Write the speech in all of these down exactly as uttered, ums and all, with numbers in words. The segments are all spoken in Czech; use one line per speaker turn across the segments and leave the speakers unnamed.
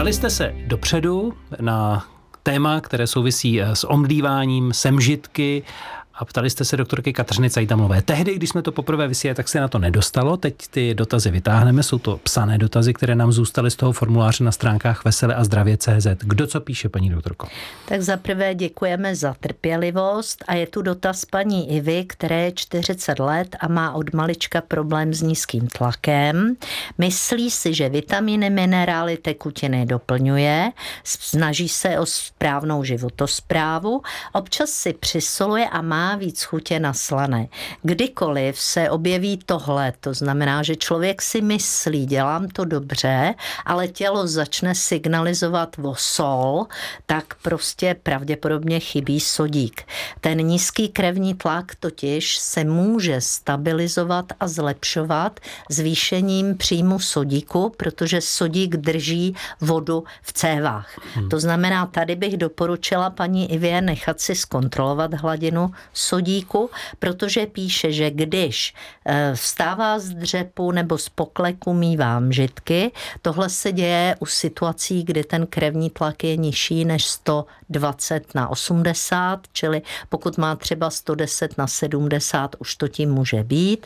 Ptali jste se dopředu na téma, které souvisí s omdlíváním, semžitky, a ptali jste se doktorky Kateřiny Cajtamlové. Tehdy, když jsme to poprvé vysílali, tak se na to nedostalo. Teď ty dotazy vytáhneme. Jsou to psané dotazy, které nám zůstaly z toho formuláře na stránkách vesele a zdravě tečka cé zet. Kdo co píše, paní doktorko?
Tak zaprvé děkujeme za trpělivost a je tu dotaz paní Ivy, které je čtyřicet let a má od malička problém s nízkým tlakem. Myslí si, že vitamíny, minerály, tekutiny doplňuje, snaží se o správnou životosprávu, občas si přisoluje a má víc chutě na slané. Kdykoliv se objeví tohle, to znamená, že člověk si myslí, dělám to dobře, ale tělo začne signalizovat o sol, tak prostě pravděpodobně chybí sodík. Ten nízký krevní tlak totiž se může stabilizovat a zlepšovat zvýšením příjmu sodíku, protože sodík drží vodu v cévách. Hmm. To znamená, tady bych doporučila paní Ivě nechat si zkontrolovat hladinu sodíku, protože píše, že když vstává z dřepu nebo z pokleku, mívá mžitky, tohle se děje u situací, kdy ten krevní tlak je nižší než sto dvacet na osmdesát, čili pokud má třeba sto deset na sedmdesát, už to tím může být.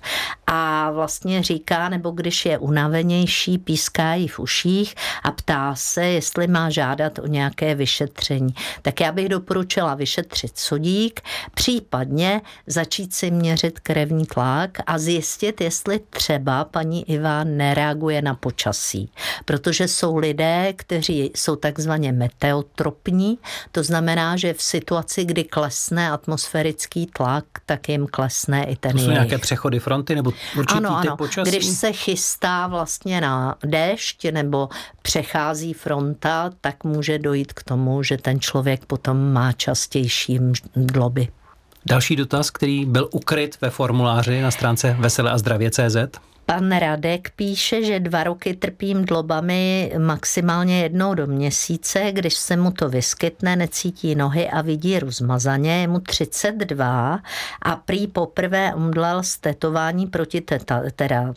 A vlastně říká, nebo když je unavenější, píská jí v uších a ptá se, jestli má žádat o nějaké vyšetření. Tak já bych doporučila vyšetřit sodík, případně začít si měřit krevní tlak a zjistit, jestli třeba paní Iva nereaguje na počasí. Protože jsou lidé, kteří jsou takzvaně meteotropní, to znamená, že v situaci, kdy klesne atmosférický tlak, tak jim klesne i ten
jejich. To jsou
jejich.
nějaké přechody fronty nebo určitý
ano,
typ
ano.
počasí?
Když se chystá vlastně na déšť nebo přechází fronta, tak může dojít k tomu, že ten člověk potom má častější mdloby.
Další dotaz, který byl ukryt ve formuláři na stránce vesele a zdravě tečka cé zet.
Pan Radek píše, že dva roky trpí mdlobami maximálně jednou do měsíce, když se mu to vyskytne, necítí nohy a vidí rozmazaně, je mu třicet dva a prý poprvé omdlel z tetování proti teta, teda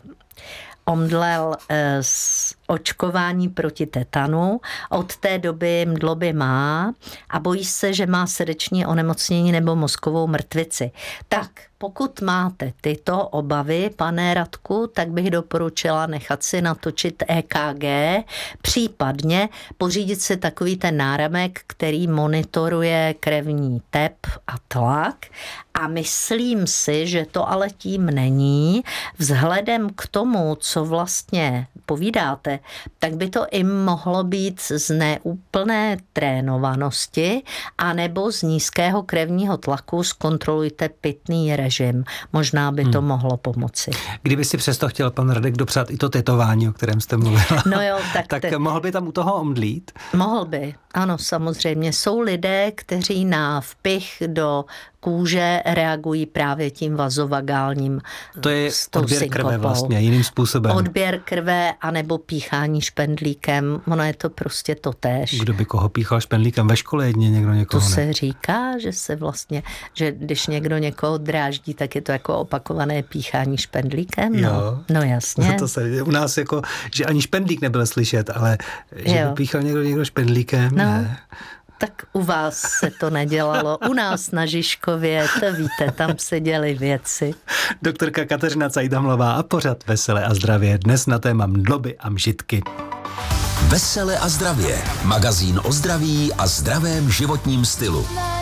omdlel z očkování proti tetanu. Od té doby mdloby má a bojí se, že má srdeční onemocnění nebo mozkovou mrtvici. Tak pokud máte tyto obavy, pane Radku, tak bych doporučila nechat si natočit é ká gé, případně pořídit si takový ten náramek, který monitoruje krevní tep a tlak. A myslím si, že to ale tím není. Vzhledem k tomu, co vlastně povídáte, tak by to i mohlo být z neúplné trénovanosti anebo z nízkého krevního tlaku. Zkontrolujte pitný režim. Možná by to hmm. mohlo pomoci.
Kdyby si přesto chtěl pan Radek dopřát i to tetování, o kterém jste mluvila,
no jo, tak,
tak
te...
mohl by tam u toho omdlít?
Mohl by, ano, samozřejmě. Jsou lidé, kteří na vpich do kůže reagují právě tím vazovagálním.
To je odběr synkopou. Krve vlastně, jiným způsobem.
Odběr krve anebo píchání špendlíkem, ono je to prostě totéž.
Kdo by koho píchal špendlíkem ve škole, jedně někdo někoho
To
ne.
se říká, že se vlastně, že když někdo někoho dráždí, tak je to jako opakované píchání špendlíkem. No,
jo.
no jasně.
To se u nás jako, že ani špendlík nebyl slyšet, ale že
jo.
by píchal někdo někdo špendlíkem,
no.
ne.
Tak u vás se to nedělalo. U nás na Žižkově, to víte, tam se děly věci.
Doktorka Kateřina Cajtamlová a pořad Vesele a zdravě dnes na téma mdloby a mžitky.
Vesele a zdravě. Magazín o zdraví a zdravém životním stylu.